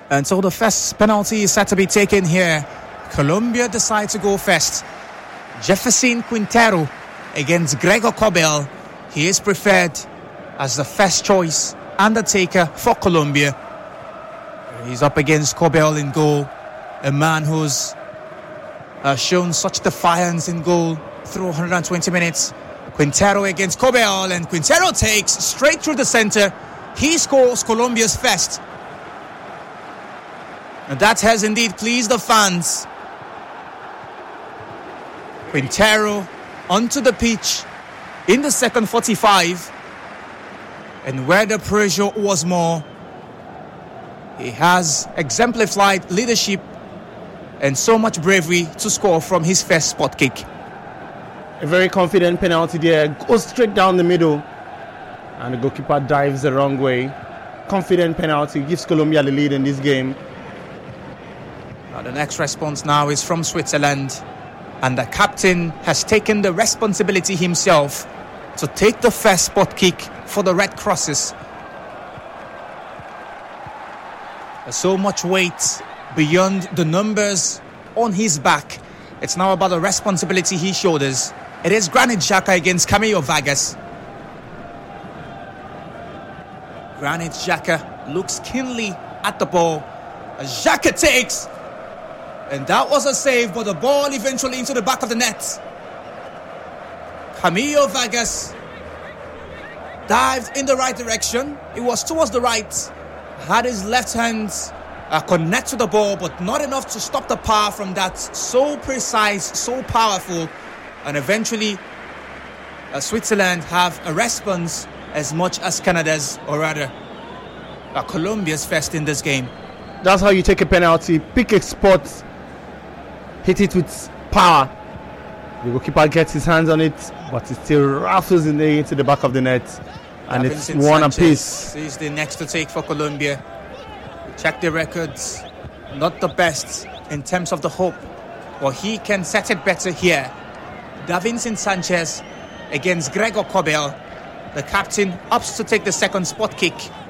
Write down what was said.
And so the first penalty is set to be taken here. Colombia decide to go first. Jefferson Quintero against Gregor Kobel. He is preferred as the first choice undertaker for Colombia. He's up against Kobel in goal. A man who's shown such defiance in goal through 120 minutes. Quintero against Kobel, and Quintero takes straight through the center. He scores Colombia's first. And that has indeed pleased the fans. Quintero onto the pitch in the second 45. And where the pressure was more, he has exemplified leadership and so much bravery to score from his first spot kick. A very confident penalty there. Goes straight down the middle. And the goalkeeper dives the wrong way. Confident penalty. Gives Colombia the lead in this game. The next response now is from Switzerland. And the captain has taken the responsibility himself to take the first spot kick for the Red Crosses. There's so much weight beyond the numbers on his back. It's now about the responsibility he shoulders. It is Granit Xhaka against Camilo Vargas. Granit Xhaka looks keenly at the ball. Xhaka takes. And that was a save, but the ball eventually into the back of the net. Camilo Vargas dived in the right direction. It was towards the right. Had his left hand connect to the ball, but not enough to stop the power from that. So precise, so powerful. And eventually, Switzerland have a response as much as Canada's, or rather, Colombia's first in this game. That's how you take a penalty. Pick a spot. Hit it with power. The goalkeeper gets his hands on it, but it still raffles into the back of the net. And it's one apiece. He's the next to take for Colombia. Check the records. Not the best in terms of the hope. But he can set it better here. Davinson Sanchez against Gregor Kobel. The captain opts to take the second spot kick.